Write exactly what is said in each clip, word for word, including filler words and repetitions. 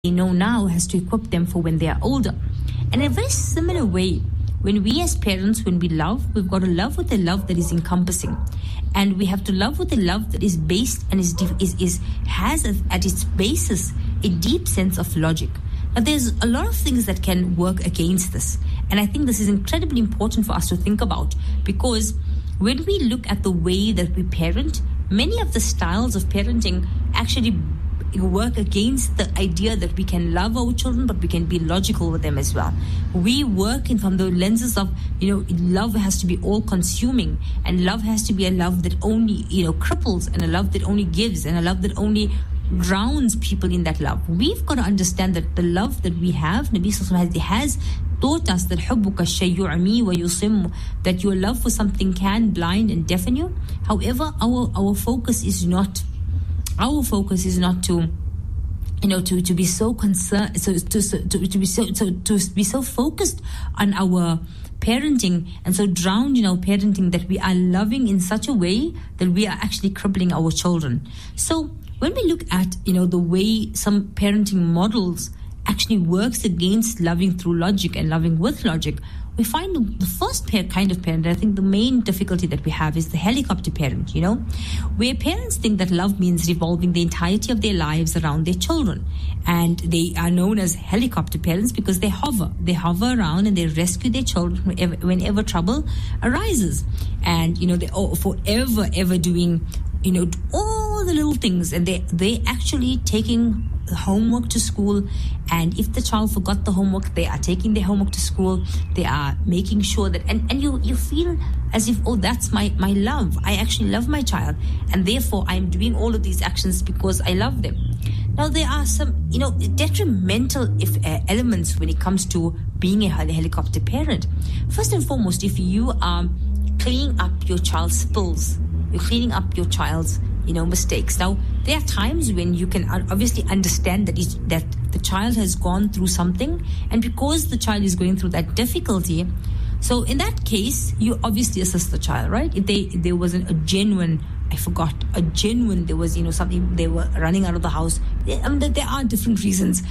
they know now has to equip them for when they are older. And in a very similar way, when we as parents, when we love, we've got to love with a love that is encompassing. And we have to love with a love that is based and is is, is has at its basis a deep sense of logic. Now, there's a lot of things that can work against this. And I think this is incredibly important for us to think about, because when we look at the way that we parent, many of the styles of parenting actually work against the idea that we can love our children, but we can be logical with them as well. We work in from the lenses of, you know, love has to be all-consuming, and love has to be a love that only, you know, cripples, and a love that only gives, and a love that only drowns people in that love. We've got to understand that the love that we have, Nabi Sallallahu Alaihi Wasallam has taught us that حُبُّكَ الشَّيْءُ يُعْمِي وَيُصِمُّ, that your love for something can blind and deafen you. However, our our focus is not Our focus is not to, you know, to, to be so concerned, so to, to to be so to, to be so focused on our parenting and so drowned in our parenting that we are loving in such a way that we are actually crippling our children. So when we look at, you know, the way some parenting models actually works against loving through logic and loving with logic, we find the first pair kind of parent, I think the main difficulty that we have is the helicopter parent, you know, where parents think that love means revolving the entirety of their lives around their children. And they are known as helicopter parents because they hover. They hover around and they rescue their children whenever, whenever trouble arises. And, you know, they're forever, ever doing, you know, all the little things. And they, they actually taking homework to school, and if the child forgot the homework, they are taking their homework to school. They are making sure that, and, and you you feel as if, oh, that's my my love. I actually love my child, and therefore I'm doing all of these actions because I love them. Now, there are some, you know, detrimental if, uh, elements when it comes to being a helicopter parent. First and foremost, if you are cleaning up your child's spills, you're cleaning up your child's, you know, mistakes. Now, there are times when you can obviously understand that it's, that the child has gone through something, and because the child is going through that difficulty, so in that case, you obviously assist the child, right? If they if there wasn't a genuine, I forgot, a genuine, there was, you know, something, they were running out of the house. I mean, there are different reasons,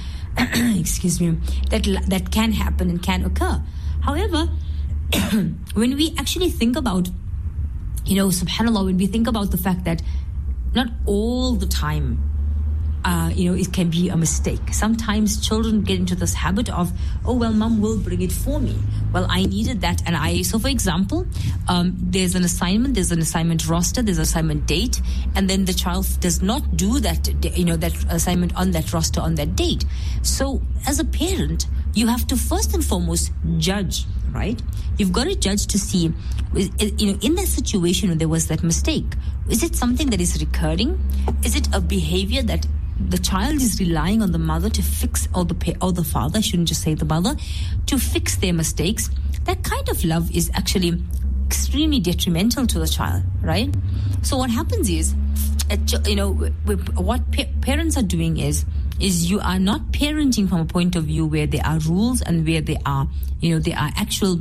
excuse me, that that can happen and can occur. However, when we actually think about, you know, subhanAllah, when we think about the fact that not all the time, uh, you know, it can be a mistake. Sometimes children get into this habit of, oh, well, mom will bring it for me. Well, I needed that. And I, so for example, um, there's an assignment, there's an assignment roster, there's an assignment date, and then the child does not do that, you know, that assignment on that roster on that date. So as a parent, you have to first and foremost judge, right? You've got to judge to see, you know, in that situation when there was that mistake, is it something that is recurring? Is it a behavior that the child is relying on the mother to fix, or the or the father, I shouldn't just say the mother, to fix their mistakes? That kind of love is actually extremely detrimental to the child, right? So what happens is, you know, what parents are doing is, is you are not parenting from a point of view where there are rules and where there are, you know, there are actual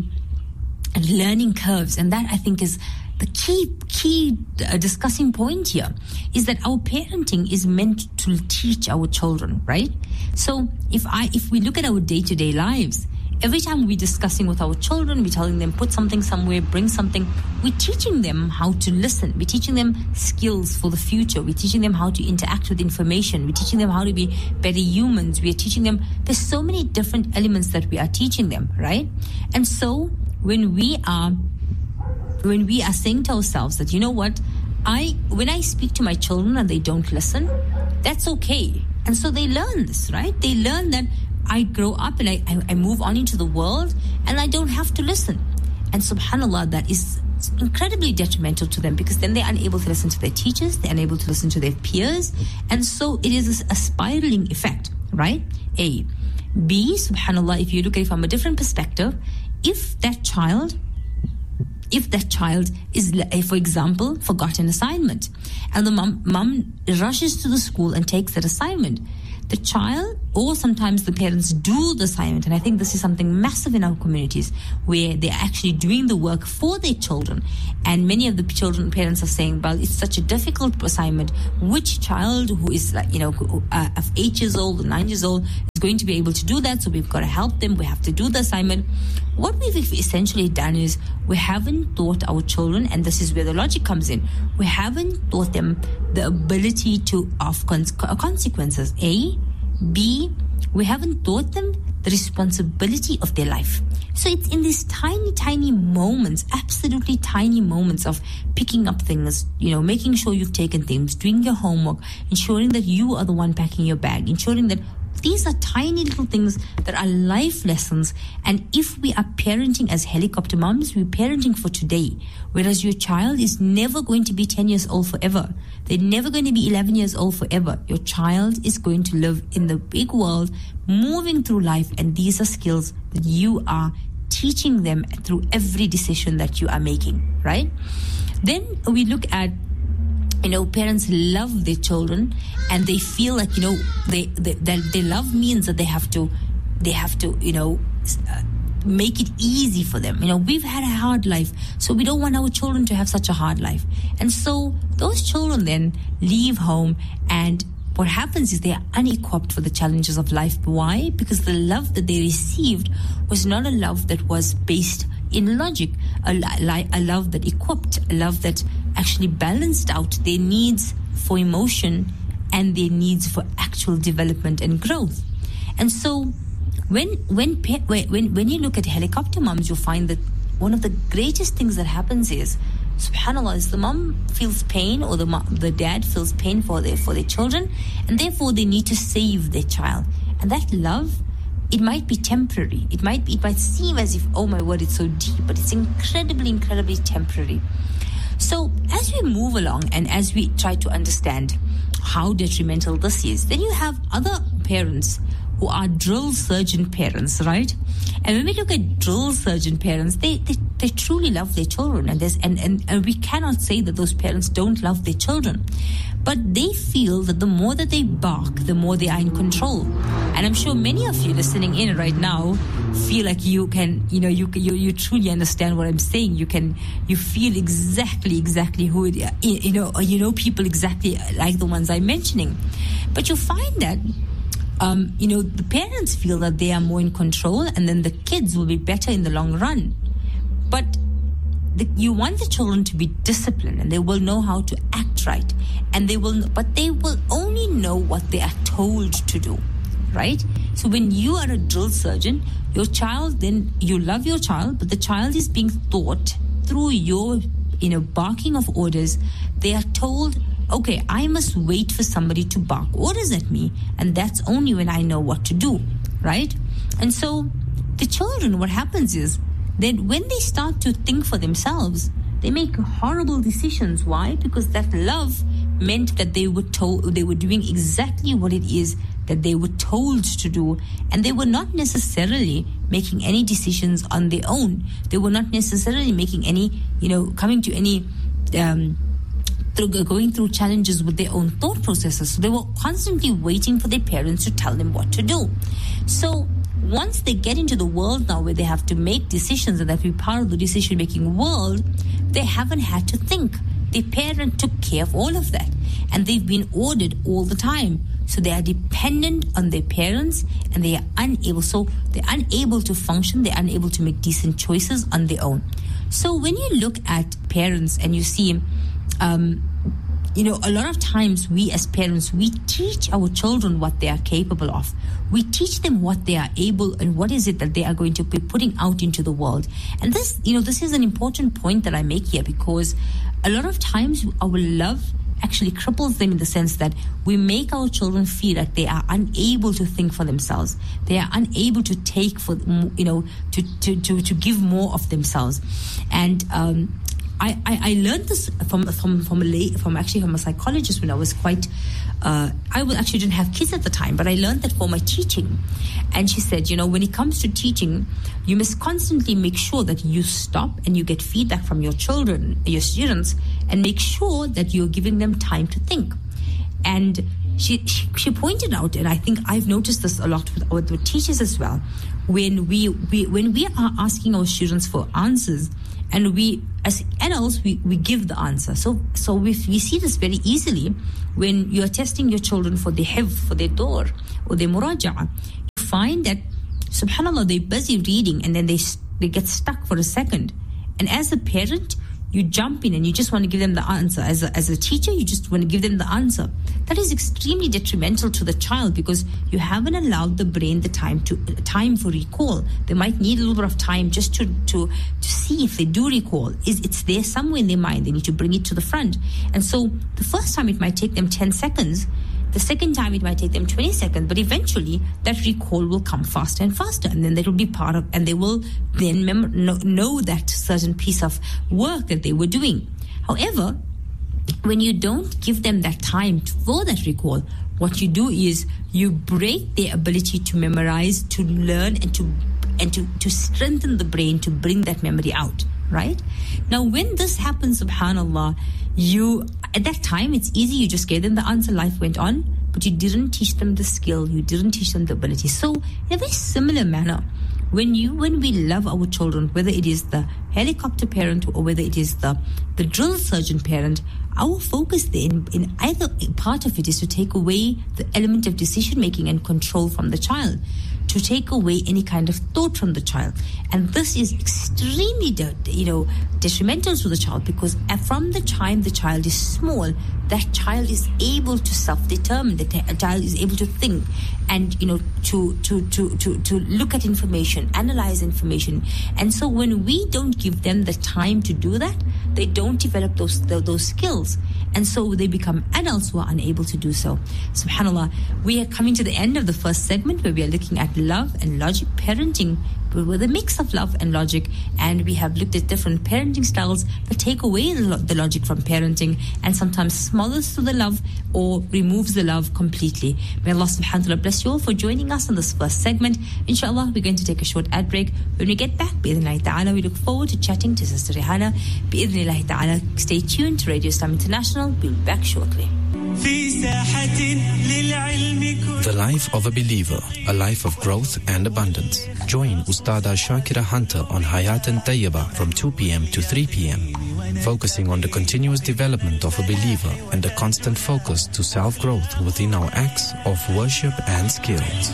learning curves. And that, I think, is the key, key uh, discussing point here, is that our parenting is meant to teach our children, right? So if I, if we look at our day-to-day lives, every time we're discussing with our children, we're telling them, put something somewhere, bring something, we're teaching them how to listen. We're teaching them skills for the future. We're teaching them how to interact with information. We're teaching them how to be better humans. We're teaching them, there's so many different elements that we are teaching them, right? And so when we are, when we are saying to ourselves that, you know what, I, when I speak to my children and they don't listen, that's okay. And so they learn this, right? They learn that I grow up and I, I, I move on into the world and I don't have to listen. And subhanAllah, that is incredibly detrimental to them, because then they're unable to listen to their teachers, they're unable to listen to their peers. And so it is a spiraling effect, right? A. B, subhanAllah, if you look at it from a different perspective, if that child, if that child is, for example, forgot an assignment, and the mom, mom rushes to the school and takes that assignment, the child or sometimes the parents do the assignment. And I think this is something massive in our communities, where they're actually doing the work for their children. And many of the children, parents are saying, well, it's such a difficult assignment. Which child who is, like, you know, uh, of eight years old or nine years old is going to be able to do that? So we've got to help them. We have to do the assignment. What we've essentially done is we haven't taught our children, and this is where the logic comes in, we haven't taught them the ability to of consequences. A. B. We haven't taught them the responsibility of their life. So it's in these tiny, tiny moments, absolutely tiny moments of picking up things, you know, making sure you've taken things, doing your homework, ensuring that you are the one packing your bag, ensuring that these are tiny little things that are life lessons. And if we are parenting as helicopter moms, we're parenting for today. Whereas your child is never going to be ten years old forever. They're never going to be eleven years old forever. Your child is going to live in the big world, moving through life. And these are skills that you are teaching them through every decision that you are making, right? Then we look at, you know, parents love their children, and they feel like, you know, they they, they, they love means that they have to, they have to, you know, uh, make it easy for them. You know, we've had a hard life, so we don't want our children to have such a hard life. And so those children then leave home, and what happens is they are unequipped for the challenges of life. Why? Because the love that they received was not a love that was based in logic, a, a love that equipped, a love that actually balanced out their needs for emotion and their needs for actual development and growth. And so when when when when you look at helicopter moms, you'll find that one of the greatest things that happens is, subhanAllah, is the mom feels pain, or the mom, the dad feels pain for their for their children, and therefore they need to save their child. And that love, it might be temporary. It might be, it might seem as if, oh my word, it's so deep, but it's incredibly, incredibly temporary. So as we move along and as we try to understand how detrimental this is, then you have other parents who are drill surgeon parents, right? And when we look at drill surgeon parents, they they, they truly love their children, and there's and, and, and we cannot say that those parents don't love their children. But they feel that the more that they bark, the more they are in control. And I'm sure many of you listening in right now feel like you can, you know, you you, you truly understand what I'm saying. You can, you feel exactly, exactly who, it, you know, you know people exactly like the ones I'm mentioning. But you'll find that, um, you know, the parents feel that they are more in control, and then the kids will be better in the long run. But the, you want the children to be disciplined, and they will know how to act right, and they will, but they will only know what they are told to do, right? So when you are a drill surgeon, your child, then you love your child, but the child is being taught through your, you know, barking of orders. They are told, okay, I must wait for somebody to bark orders at me, and that's only when I know what to do, right? And so the children, what happens is, then when they start to think for themselves, they make horrible decisions. Why? Because that love meant that they were told, they were doing exactly what it is that they were told to do, and they were not necessarily making any decisions on their own. They were not necessarily making any, you know, coming to any, um, through going through challenges with their own thought processes. So they were constantly waiting for their parents to tell them what to do. So once they get into the world now where they have to make decisions and that be part of the decision-making world, they haven't had to think. Their parent took care of all of that, and they've been ordered all the time. So they are dependent on their parents, and they are unable. So they're unable to function. They're unable to make decent choices on their own. So when you look at parents and you see, um, you know, a lot of times we as parents, we teach our children what they are capable of. We teach them what they are able and what is it that they are going to be putting out into the world. And this, you know, this is an important point that I make here, because a lot of times our love actually cripples them in the sense that we make our children feel like they are unable to think for themselves. They are unable to take for, you know, to, to, to, to give more of themselves. And, um, I, I, I learned this from from from a lay, from actually from a psychologist when I was quite uh, I was actually didn't have kids at the time, but I learned that for my teaching. And she said, you know, when it comes to teaching, you must constantly make sure that you stop and you get feedback from your children, your students, and make sure that you're giving them time to think. And she, she she pointed out, and I think I've noticed this a lot with our with teachers as well, when we, we when we are asking our students for answers, and we as adults we, we give the answer. So so we we see this very easily when you're testing your children for their hifz, for their door or their muraja'a. You find that subhanallah, they're busy reading and then they they get stuck for a second, and as a parent you jump in and you just want to give them the answer. As a, as a teacher, you just want to give them the answer. That is extremely detrimental to the child, because you haven't allowed the brain the time to time for recall. They might need a little bit of time just to to, to see if they do recall. Is it's there somewhere in their mind. They need to bring it to the front. And so the first time it might take them ten seconds. The second time it might take them twenty seconds, but eventually that recall will come faster and faster, and then they will be part of, and they will then mem- know, know that certain piece of work that they were doing. However, when you don't give them that time for that recall, what you do is you break their ability to memorize, to learn, and to and to, to strengthen the brain to bring that memory out. Right? Now, when this happens, subhanallah, you, at that time, it's easy. You just gave them the answer, life went on, but you didn't teach them the skill. You didn't teach them the ability. So, in a very similar manner, when you, when we love our children, whether it is the helicopter parent or whether it is the, the drill surgeon parent, our focus there in, in either part of it is to take away the element of decision-making and control from the child, to take away any kind of thought from the child. And this is extremely, you know, detrimental to the child, because from the time the child is small, that child is able to self-determine, the child is able to think and, you know, to, to, to, to, to look at information, analyze information. And so when we don't give them the time to do that, they don't develop those, those skills. And so they become adults who are unable to do so. SubhanAllah, we are coming to the end of the first segment where we are looking at love and logic parenting, with a mix of love and logic, and we have looked at different parenting styles that take away the, lo- the logic from parenting and sometimes smothers to the love or removes the love completely. May Allah subhanahu wa ta'ala bless you all for joining us on this first segment. Inshallah, we're going to take a short ad break. When we get back, bi'idhnillahi ta'ala, we look forward to chatting to Sister Rihanna. Bi'idhnillahi ta'ala, stay tuned to Radio Islam International. We'll be back shortly. The life of a believer, a life of growth and abundance. Join Ustada Shakira Hunter on Hayat and Tayyaba from two p.m. to three p.m, focusing on the continuous development of a believer and a constant focus to self-growth within our acts of worship and skills.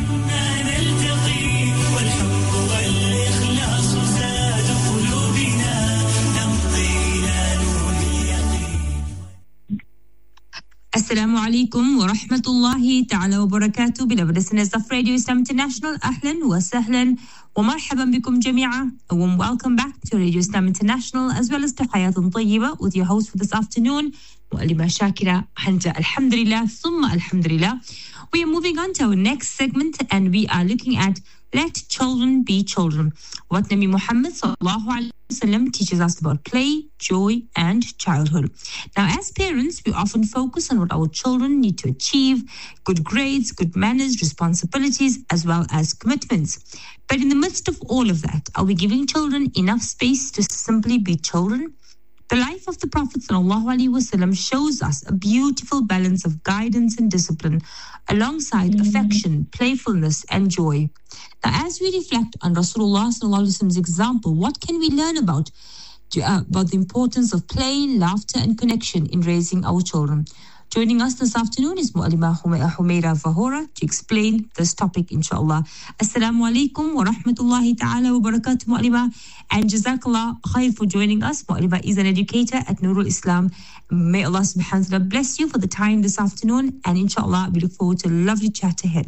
Assalamu alaikum wa rahmatullahi ta'ala wa barakatuh. Beloved listeners of Radio Islam International, ahlan wa sahlan wa marhaban bikum jami'a. A warm welcome back to Radio Islam International, as well as to Hayatun Tayyiba with your host for this afternoon, Mu'allima Shakira Hunter. Alhamdulillah, thumma alhamdulillah. We are moving on to our next segment, and we are looking at Let Children Be Children. What Nabi Muhammad sallallahu alaihi wasallam teaches us about play, joy, and childhood. Now, as parents, we often focus on what our children need to achieve: good grades, good manners, responsibilities, as well as commitments. But in the midst of all of that, are we giving children enough space to simply be children? The life of the Prophet ﷺ shows us a beautiful balance of guidance and discipline, alongside mm-hmm. affection, playfulness, and joy. Now, as we reflect on Rasulullah ﷺ's example, what can we learn about, uh, about the importance of play, laughter, and connection in raising our children? Joining us this afternoon is Mu'allima Humaira Vahora to explain this topic, inshallah. Assalamu alaikum wa rahmatullahi ta'ala wa barakatuh, Mu'allima. And Jazakallah khair for joining us. Mu'allima is an educator at Nurul Islam. May Allah subhanahu wa ta'ala bless you for the time this afternoon. And inshallah, we look forward to a lovely chat ahead.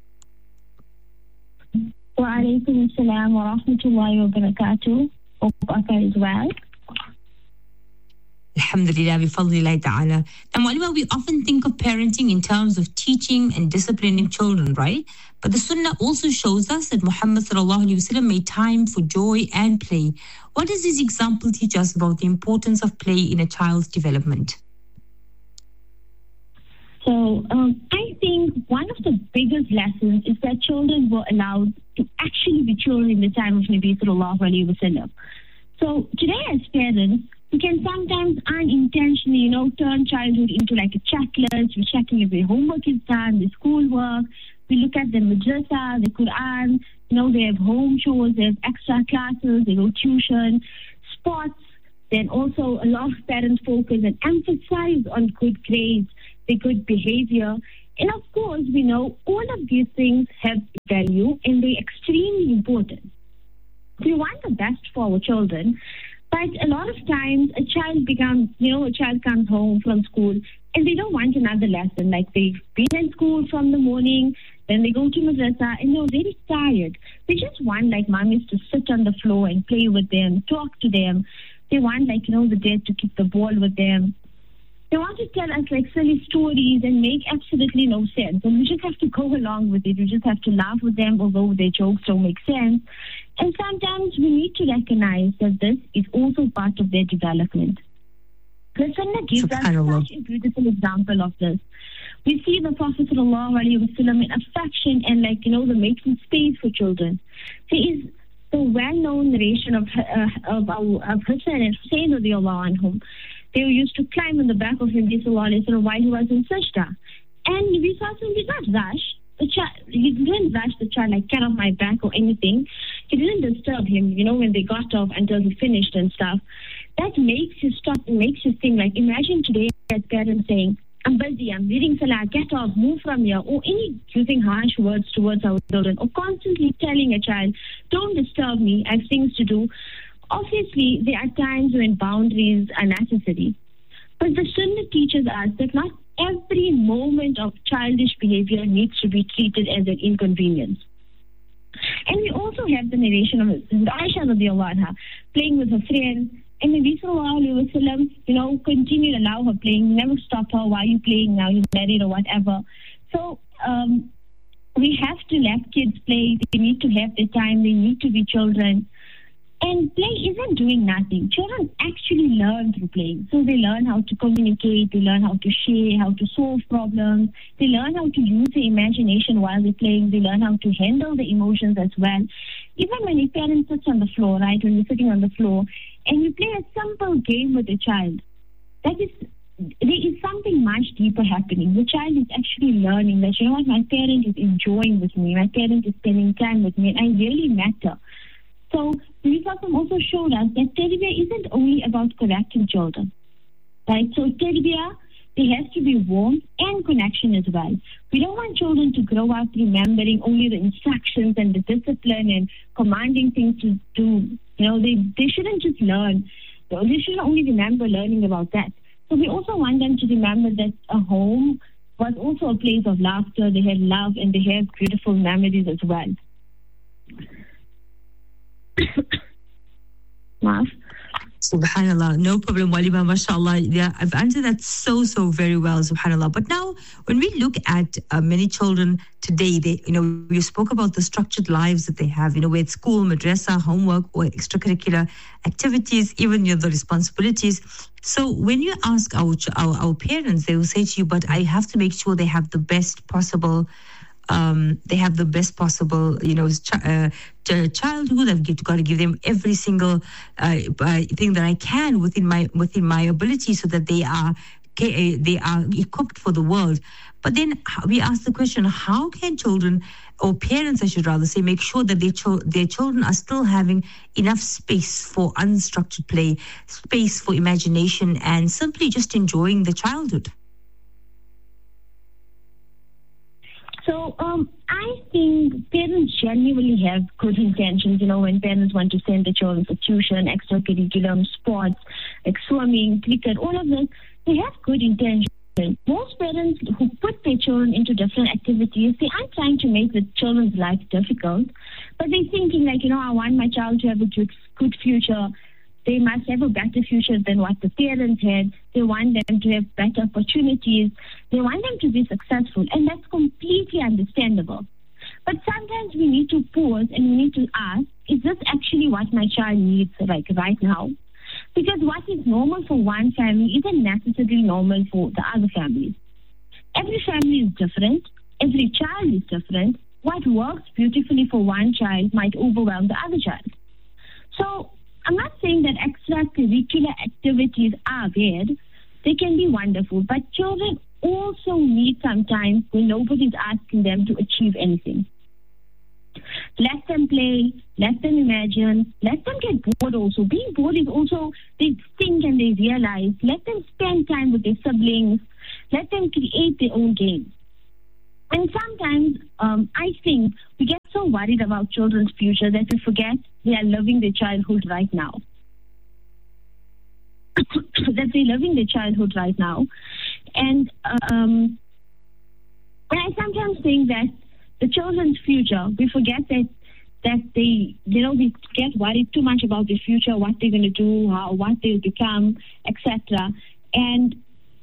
Wa alaikum assalam wa rahmatullahi wa barakatuh. Hope Akka is well. Alhamdulillah, bifadlillahi ta'ala. Now, Mu'allima, we often think of parenting in terms of teaching and disciplining children, right? But the Sunnah also shows us that Muhammad sallallahu alaihi wasallam made time for joy and play. What does this example teach us about the importance of play in a child's development? So, um, I think one of the biggest lessons is that children were allowed to actually be children in the time of Nabi sallallahu alaihi wasallam. So, today as parents, We can sometimes unintentionally, you know, turn childhood into like a checklist. We're checking if their homework is done, their schoolwork. We look at the madrasa, the Quran. You know, they have home chores, they have extra classes, they go tuition, sports. Then also a lot of parents focus and emphasize on good grades, the good behavior. And of course, we know all of these things have value and they're extremely important. We want the best for our children, but a lot of times a child becomes, you know, a child comes home from school and they don't want another lesson. Like they've been in school from the morning, then they go to madrasa and they're very tired. They just want like mommies to sit on the floor and play with them, talk to them. They want like, you know, the dad to kick the ball with them. They want to tell us like silly stories and make absolutely no sense. And we just have to go along with it. We just have to laugh with them, although their jokes don't make sense. And sometimes we need to recognize that this is also part of their development. The Sunnah gives us such a beautiful example of this. We see the Prophet sallallahu alaihi wasallam in affection and like, you know, the making space for children. There is the well-known narration of, uh, of, of Hassan and Hussein radiallahu anhum. They used to climb on the back of him while he was in sajda. And we saw him did not rush. The child, he didn't rush the child like get off my back or anything. He didn't disturb him, you know, when they got off until he finished and stuff. That makes you stop and makes you think like, imagine today as parents saying, I'm busy, I'm reading salah, get off, move from here, or any using harsh words towards our children, or constantly telling a child, don't disturb me, I have things to do. Obviously, there are times when boundaries are necessary. But the Sunnah teaches us that not every moment of childish behavior needs to be treated as an inconvenience. And we also have the narration of Aisha radiallahu anha playing with her friend. And the Nabi sallallahu alayhi wa sallam, you know, continue to allow her playing, never stop her. Why are you playing now? You're married or whatever. So um, we have to let kids play. They need to have their time. They need to be children. And play isn't doing nothing. Children actually learn through playing. So they learn how to communicate, they learn how to share, how to solve problems. They learn how to use their imagination while they're playing. They learn how to handle the emotions as well. Even when a parent sits on the floor, right, when you're sitting on the floor, and you play a simple game with a child, that is, there is something much deeper happening. The child is actually learning that, you know what, my parent is enjoying with me, my parent is spending time with me, and I really matter. So the Prophet also showed us that tarbiyah isn't only about correcting children, right? So tarbiyah, there has to be warmth and connection as well. We don't want children to grow up remembering only the instructions and the discipline and commanding things to do. You know, they, they shouldn't just learn. They shouldn't only remember learning about that. So we also want them to remember that a home was also a place of laughter. They had love and they had beautiful memories as well. Maaf. Subhanallah, no problem, Walima, mashallah. Yeah, I've answered that so, so very well, subhanallah. But now, when we look at uh, many children today, they, you know, you spoke about the structured lives that they have, you know, whether it's school, madrasa, homework, or extracurricular activities, even, you know, the responsibilities. So when you ask our, our, our parents, they will say to you, but I have to make sure they have the best possible Um, they have the best possible, you know, ch- uh, ch- childhood. I've got to give them every single uh, uh, thing that I can within my within my ability, so that they are they are equipped for the world. But then we ask the question: how can children, or parents, I should rather say, make sure that their cho- their children are still having enough space for unstructured play, space for imagination, and simply just enjoying the childhood? So um, I think parents genuinely have good intentions, you know, when parents want to send their children for tuition, extracurriculum, sports, like swimming, cricket, all of this, they have good intentions. Most parents who put their children into different activities, they aren't trying to make the children's life difficult, but they're thinking like, you know, I want my child to have a good, good future. They must have a better future than what the parents had. They want them to have better opportunities. They want them to be successful, and that's completely understandable. But sometimes we need to pause and we need to ask, is this actually what my child needs like right now? Because what is normal for one family isn't necessarily normal for the other families. Every family is different. Every child is different. What works beautifully for one child might overwhelm the other child. So I'm not saying that extracurricular activities are bad. They can be wonderful, but children also need some time when nobody's asking them to achieve anything. Let them play, let them imagine, let them get bored also. Being bored is also, they think and they realize. Let them spend time with their siblings. Let them create their own games. And sometimes um, I think we get so worried about children's future that we forget they are living their childhood right now. that they're living their childhood right now. And, um, and I sometimes think that the children's future, we forget that that they, you know, we get worried too much about the future, what they're going to do, how, what they'll become, et cetera. And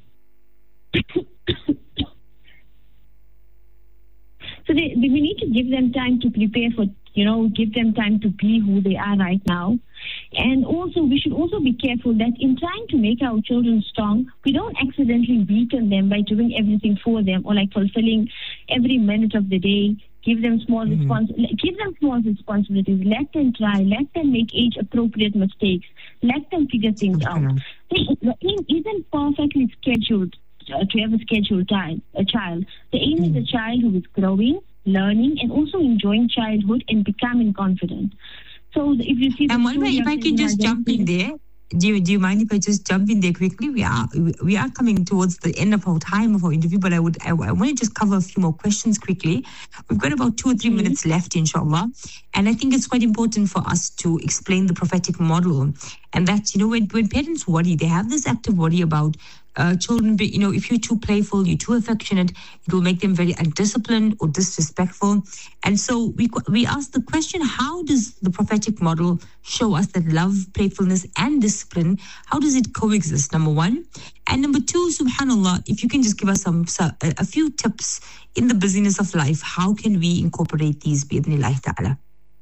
so they, we need to give them time to prepare for, you know, give them time to be who they are right now. And also, we should also be careful that in trying to make our children strong, we don't accidentally weaken them by doing everything for them or like fulfilling every minute of the day. Give them small mm-hmm. respons- give them small responsibilities. Let them try. Let them make age-appropriate mistakes. Let them figure things okay. out. The aim isn't perfectly scheduled uh, to have a scheduled time, a child. The aim mm-hmm. is a child who is growing, learning, and also enjoying childhood and becoming confident. So if you see, and Malva, if I can just jump in there, do you, do you mind if I just jump in there quickly? We are we are coming towards the end of our time of our interview, but I would I, I want to just cover a few more questions quickly. We've got about two or three mm-hmm. minutes left, inshallah, and I think it's quite important for us to explain the prophetic model, and that you know when when parents worry, they have this active worry about. Uh, children, be, you know, if you're too playful, you're too affectionate, it will make them very undisciplined or disrespectful. And so we we ask the question, how does the prophetic model show us that love, playfulness, and discipline, how does it coexist, number one? And number two, subhanAllah, if you can just give us some, some a few tips in the busyness of life, how can we incorporate these, bi'idhnillahi ta'ala?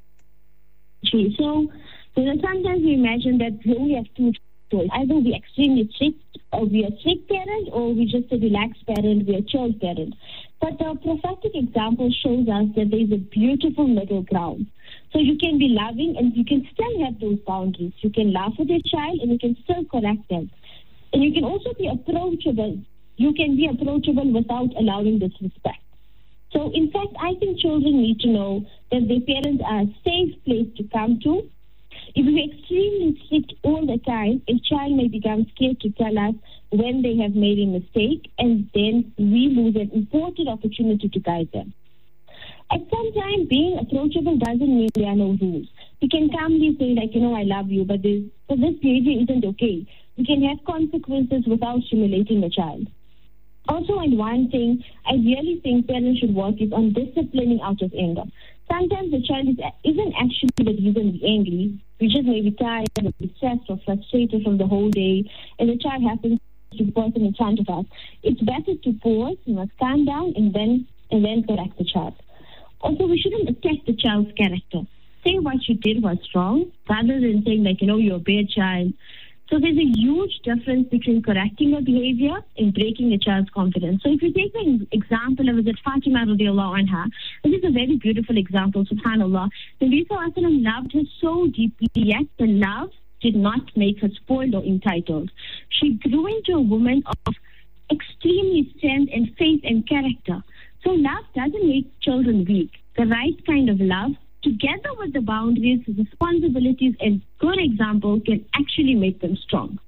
Okay, so you know, sometimes we imagine that we only have two choices. Either we're extremely strict, or we are strict parent, or we just a relaxed parent, we are chill parent. But the prophetic example shows us that there is a beautiful middle ground. So you can be loving and you can still have those boundaries. You can laugh with your child and you can still correct them. And you can also be approachable. You can be approachable without allowing disrespect. So in fact, I think children need to know that their parents are a safe place to come to. If we're extremely strict all the time, a child may become scared to tell us when they have made a mistake, and then we lose an important opportunity to guide them. At some time, being approachable doesn't mean there are no rules. We can calmly say, like, you know, I love you, but this, but this behavior isn't okay. We can have consequences without humiliating the child. Also, and one thing I really think parents should work is on disciplining out of anger. Sometimes the child is, isn't actually the reason we're angry. We just may be tired or be stressed or frustrated from the whole day, and the child happens to be the person in front of us. It's better to pause, you must calm down, and then and then correct the child. Also, we shouldn't attack the child's character. Say what you did was wrong, rather than saying, like, you know, you're a bad child. So there's a huge difference between correcting a behavior and breaking a child's confidence. So if you take an example of it, Fatima radiallahu anha, this is a very beautiful example, subhanAllah. The Nabi sallallahu alaihi wasallam loved her so deeply, yet the love did not make her spoiled or entitled. She grew into a woman of extremely strength and faith and character. So love doesn't make children weak. The right kind of love, together with the boundaries, responsibilities, and good example, can actually make them strong.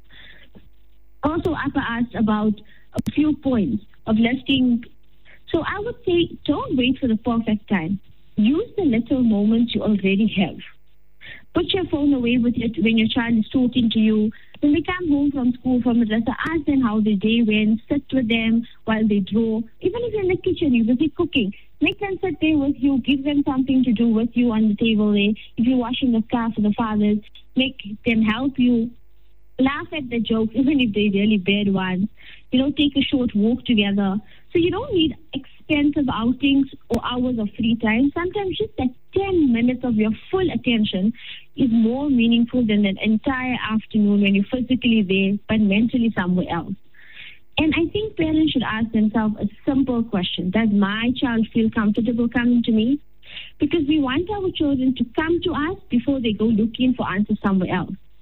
Also, Appa asked about a few points of listing. So I would say, don't wait for the perfect time. Use the little moments you already have. Put your phone away with it when your child is talking to you. When they come home from school, from madrasa, ask them how their day went. Sit with them while they draw. Even if you're in the kitchen, you're busy cooking, make them sit there with you. Give them something to do with you on the table there. If you're washing the car for the fathers, make them help you. Laugh at the jokes, even if they're really bad ones. You know, take a short walk together. So you don't need expensive outings or hours of free time. Sometimes just that ten minutes of your full attention is more meaningful than an entire afternoon when you're physically there but mentally somewhere else. And I think parents should ask themselves a simple question. Does my child feel comfortable coming to me? Because we want our children to come to us before they go looking for answers somewhere else.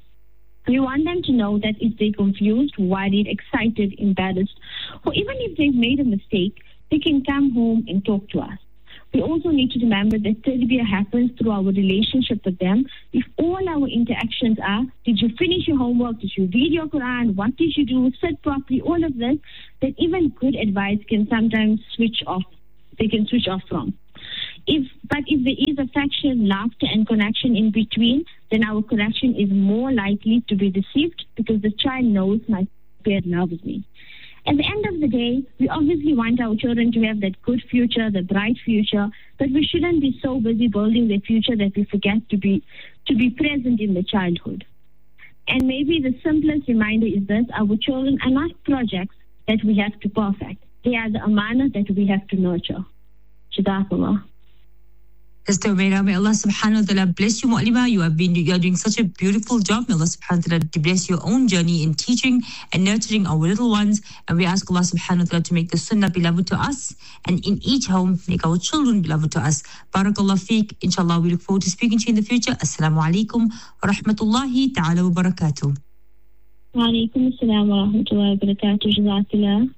We want them to know that if they're confused, worried, excited, embarrassed, or even if they've made a mistake, they can come home and talk to us. We also need to remember that tarbiyah happens through our relationship with them. If all our interactions are, did you finish your homework? Did you read your Quran? What did you do? Sit properly? All of this, then even good advice can sometimes switch off. They can switch off from. If, but if there is affection, laughter, and connection in between, then our connection is more likely to be deceived because the child knows my parent loves me. At the end of the day, we obviously want our children to have that good future, the bright future, but we shouldn't be so busy building their future that we forget to be to be present in the childhood. And maybe the simplest reminder is this: our children are not projects that we have to perfect. They are the amana that we have to nurture. Jazakallah. Sister Umaira, may Allah subhanahu wa ta'ala bless you, Mu'alima. You have been, you are doing such a beautiful job. May Allah subhanahu wa ta'ala to bless your own journey in teaching and nurturing our little ones. And we ask Allah subhanahu wa ta'ala to make the sunnah beloved to us, and in each home, make our children beloved to us. Barakallah feek. Inshallah, we look forward to speaking to you in the future. Assalamu alaikum wa rahmatullahi ta'ala wa barakatuh. Wa alaikum assalam wa rahmatullahi wa barakatuh. Jazakallah.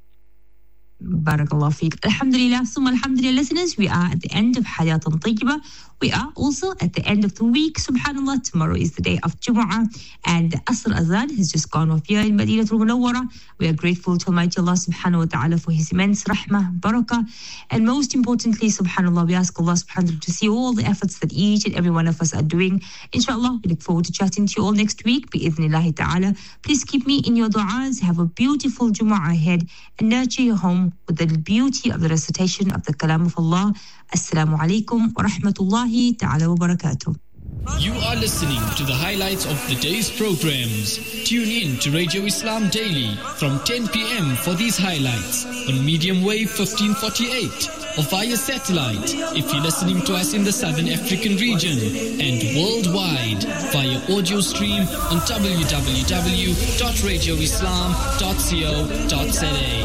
Barakallah feek. Alhamdulillah, summa alhamdulillah, listeners. We are at the end of Hayatan Tayyibah. We are also at the end of the week. Subhanallah, tomorrow is the day of Jumu'ah, and the Asr Azan has just gone off here in Madinatul Munawwara. We are grateful to Almighty Allah subhanahu wa ta'ala for His immense rahmah, barakah, and most importantly, subhanallah, we ask Allah subhanahu wa ta'ala to see all the efforts that each and every one of us are doing. Inshallah, we look forward to chatting to you all next week, bi-idhnillahi ta'ala. Please keep me in your du'as. Have a beautiful Jumu'ah ahead, and nurture your home with the beauty of the recitation of the Kalam of Allah. Assalamu alaikum wa rahmatullahi ta'ala wa barakatuh. You are listening to the highlights of the day's programs. Tune in to Radio Islam Daily from ten p.m. for these highlights on medium wave fifteen forty-eight or via satellite if you're listening to us in the Southern African region, and worldwide via audio stream on w w w dot radio islam dot co dot z a.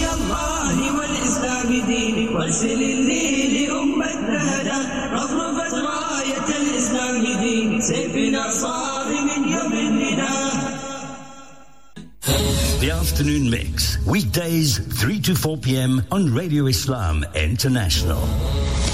The Afternoon Mix, weekdays three to four p.m. on Radio Islam International.